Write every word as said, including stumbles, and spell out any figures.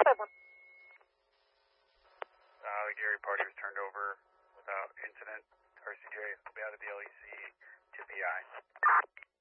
Uh, Gary party was turned over without incident. R C J will be out of the L E C to P I.